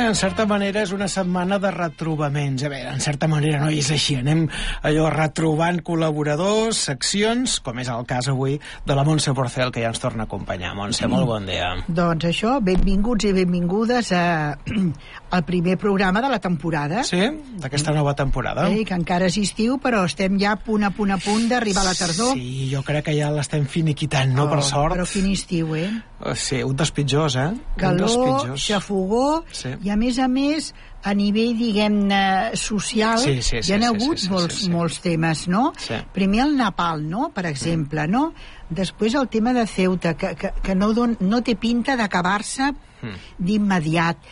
En certa manera és una setmana de retrobaments. A veure, en certa manera no és així. Anem allò retrobant col·laboradors, seccions, com és el cas avui de la Montse Porcel, que ja ens torna a acompanyar. Montse, molt bon dia. Doncs això, benvinguts i benvingudes al primer programa de la temporada. Sí, d'aquesta nova temporada. Que encara és estiu, però estem ja a punt d'arribar a la tardor. Sí, jo crec que ja l'estem finiquitant, no? Per sort. Però quin estiu, Sí, un dels pitjors, Calor, xafogó, sí. I a més, a nivell, diguem-ne, social, hi ha hagut molts temes, no? Sí. Primer el Napal, no?, per exemple, no? Després el tema de Ceuta, que no té pinta d'acabar-se d'immediat.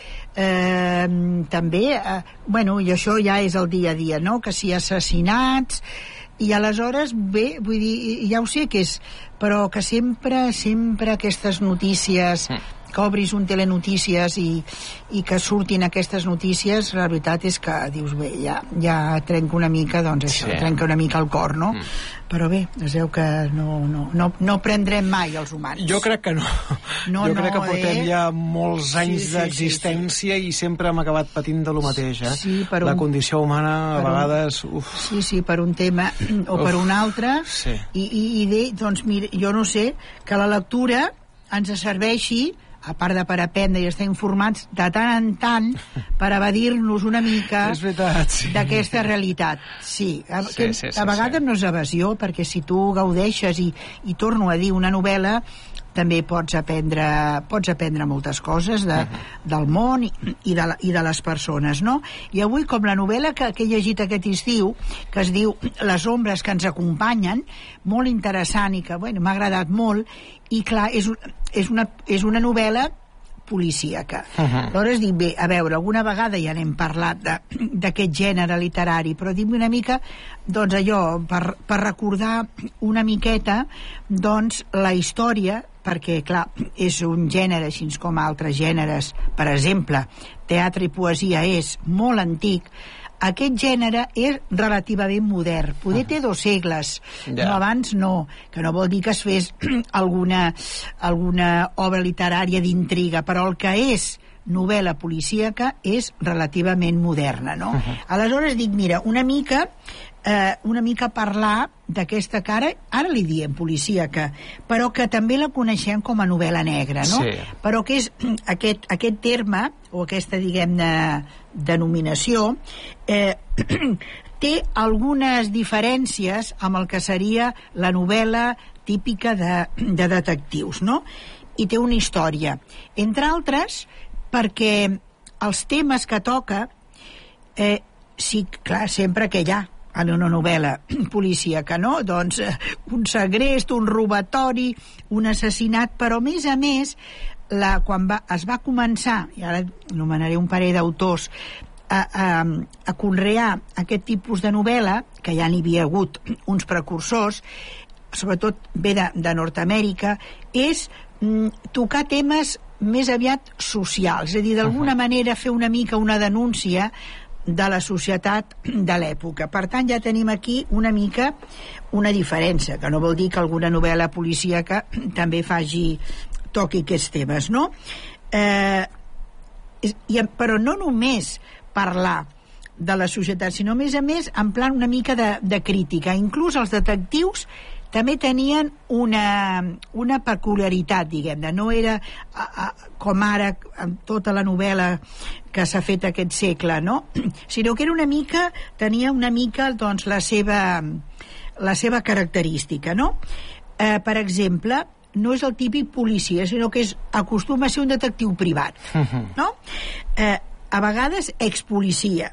També, i això ja és el dia a dia, no?, que si assassinats, i aleshores, bé, vull dir, ja ho sé que és, però que sempre aquestes notícies, que obris un telenotícies i que surtin aquestes notícies, la veritat és que dius, bé, ja trenca una mica, doncs això, trenca una mica el cor, no? Però bé, es veu que no prendrem mai els humans. Jo crec que no. Jo crec que portem ja molts anys d'existència i sempre hem acabat patint de lo mateix, Sí, la condició humana, a vegades... Sí, per un tema o per un altre. Sí. I doncs, mira, jo no sé, que la lectura ens serveixi, a part de per aprendre i estar informats, de tant en tant, per evadir-nos una mica d'aquesta realitat. Sí, a vegades no és evasió, perquè si tu gaudeixes i torno a dir una novel·la, també pots aprendre moltes coses del món i de les persones, no? I avui, com la novel·la que he llegit aquest estiu, que es diu Les ombres que ens acompanyen, molt interessant i que, m'ha agradat molt, i clar, és una novel·la policíaca. Aleshores dic, bé, a veure, alguna vegada ja n'hem parlat d'aquest gènere literari, però dic una mica, doncs allò, per recordar una miqueta, doncs, la història, perquè, clar, és un gènere, així com altres gèneres, per exemple, teatre i poesia és molt antic. Aquest gènere és relativament modern. Poder té 2 segles, no abans no, que no vol dir que es fes alguna obra literària d'intriga, però el que és novel·la policíaca és relativament moderna, no? Aleshores dic, mira, una mica parlar d'aquesta cara, ara li diem policíaca, però que també la coneixem com a novel·la negra, no? Sí. Però que és aquest terme, o aquesta, diguem-ne, denominació, té algunes diferències amb el que seria la novel·la típica de detectius, no? I té una història. Entre altres, perquè els temes que toca, sí, clar, sempre que hi ha en una novel·la policíaca, no? Doncs un segrest, un robatori, un assassinat, però a més, quan es va començar, i ara anomenaré un parell d'autors, a conrear aquest tipus de novel·la, que ja n'hi havia hagut uns precursors, sobretot ve de Nord-Amèrica, és tocar temes més aviat socials, és a dir, d'alguna manera fer una mica una denúncia de la societat de l'època. Per tant, ja tenim aquí una mica una diferència, que no vol dir que alguna novel·la policíaca també toqui aquests temes, no? Però no només parlar de la societat, sinó més a més en plan una mica de crítica. Inclús els detectius també tenien una peculiaritat, diguem-ne. No era com ara amb tota la novel·la que s'ha fet aquest segle, no? Sinó que era tenia una mica doncs, la seva característica, no? Per exemple, no és el típic policia, sinó que acostuma a ser un detectiu privat, no? A vegades expolicia,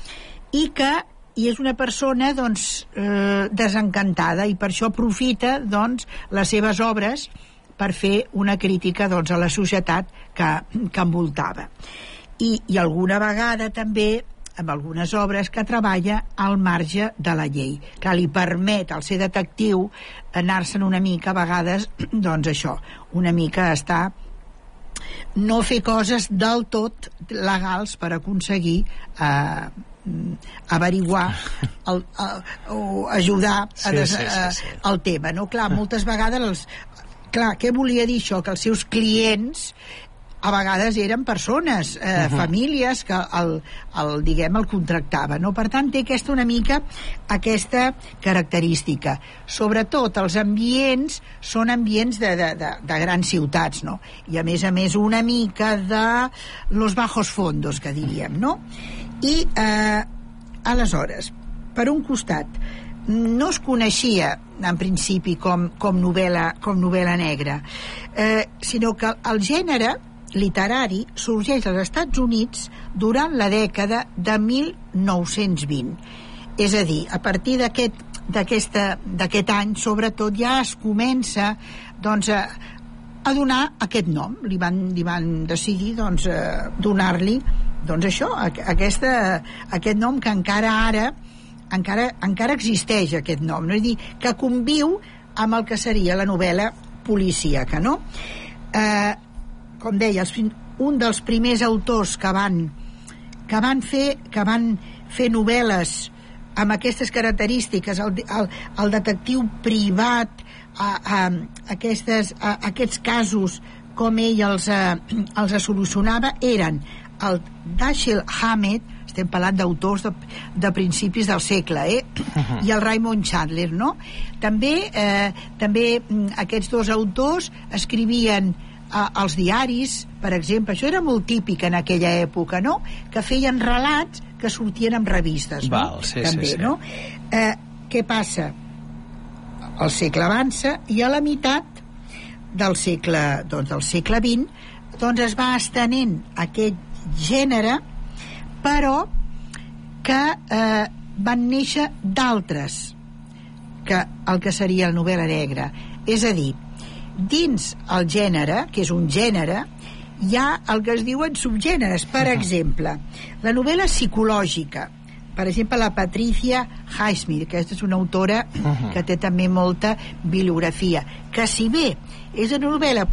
i és una persona doncs, desencantada, i per això aprofita doncs, les seves obres per fer una crítica doncs, a la societat que envoltava. I alguna vegada també amb algunes obres que treballa al marge de la llei. Clar, li permet al ser detectiu anar-se'n una mica, a vegades, doncs això, una mica estar... no fer coses del tot legals per aconseguir averiguar o ajudar al tema, no? Clar, moltes vegades què volia dir això? Que els seus clients a vegades eren persones, famílies que el contractaven, no? Per tant, té una mica aquesta característica. Sobretot, els ambients són ambients de grans ciutats, no? I, a més, una mica de los bajos fondos, que diríem, no? I, aleshores, per un costat, no es coneixia en principi com novel·la negra, sinó que el gènere literari sorgeix als Estats Units durant la dècada de 1920. És a dir, a partir d'aquest any, sobretot, ja es comença a donar aquest nom. Li van decidir donar-li això, aquest nom que encara existeix, aquest nom, no? És a dir, que conviu amb el que seria la novel·la policíaca, no? Com deia, un dels primers autors que van fer novel·les amb aquestes característiques, el detectiu privat, aquests casos, com ell els solucionava, eren el Dashiell Hammett, estem parlant d'autors de principis del segle, i el Raymond Chandler, no? També aquests dos autors escrivien als diaris, per exemple. Això era molt típic en aquella època, no? Que feien relats que sortien en revistes, no? També, no? Què passa? El segle avança i a la meitat del segle XX es va estenent aquest gènere, però que van néixer d'altres que el que seria la novel·la negra. És a dir, dins el gènere, que és un gènere, hi ha el que es diuen subgèneres. Per exemple, la novel·la psicològica, per exemple, la Patricia Highsmith, que és una autora que té també molta bibliografia, que si bé és una novel·la